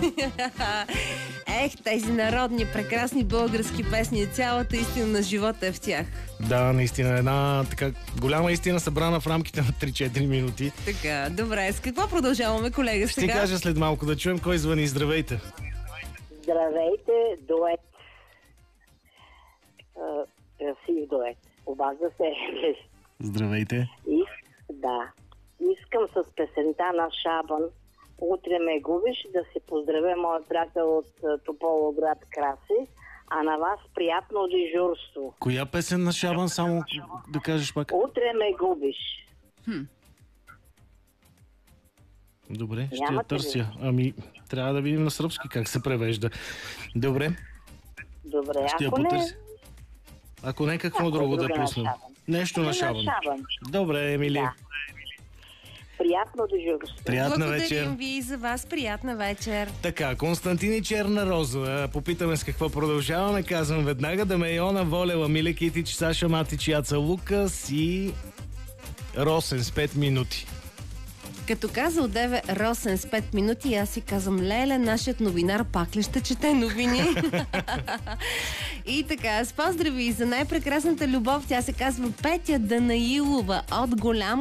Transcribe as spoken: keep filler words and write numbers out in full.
Ех, тези народни, прекрасни български песни, цялата истина на живота е в тях. Да, наистина, една така голяма истина събрана в рамките на три-четири минути. Така, добре. С какво продължаваме, колега, Ще сега? ти кажа след малко, да чуем кой звъни. Здравейте. Здравейте, дует. А, красив дует. Обажда се. Здравейте. И, да. Искам с песента на Шабан "Утре ме губиш" да се поздравя моят приятел от а, Тополовград Краси, а на вас приятно дежурство. Коя песен на Шабан, само да кажеш пак? "Утре ме губиш". Хм. Добре, ще я Нямате ли? търся. Ами, трябва да видим на сръбски как се превежда. Добре, Добре, ще я ако не... потърся. Ако не, какво Ако друго да друга на пуснем? Шабан. Нещо на На Шабан. Шабан. Добре, Емили. Да. Приятно дежурство. Приятна Благодарим вечер. ви и за вас. Приятна вечер. Така, Константин и Черна роза. Попитаме с какво продължаваме. Казвам веднага: Дамейона, Волева, Миле Китич, Саша Матич, Яца Лукас и Росен с пет минути. Като каза одеве Росен с пет минути, аз си казвам: леле, нашият новинар пак ли ще чете новини? И така, с поздрави за най-прекрасната любов, тя се казва Петя Данаилова от Голям